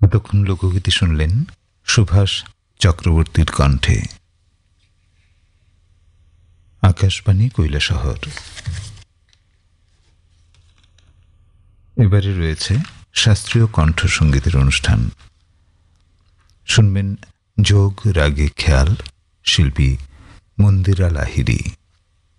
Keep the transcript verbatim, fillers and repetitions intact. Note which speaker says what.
Speaker 1: এতক্ষণ লোকগীতি শুনলেন সুভাষ চক্রবর্তীর কণ্ঠে। আকাশবাণী কৈলাসহর। এবারে রয়েছে শাস্ত্রীয় কণ্ঠসঙ্গীতের অনুষ্ঠান। শুনবেন যোগ রাগে খেয়াল, শিল্পী মন্দিরা লাহিড়ী।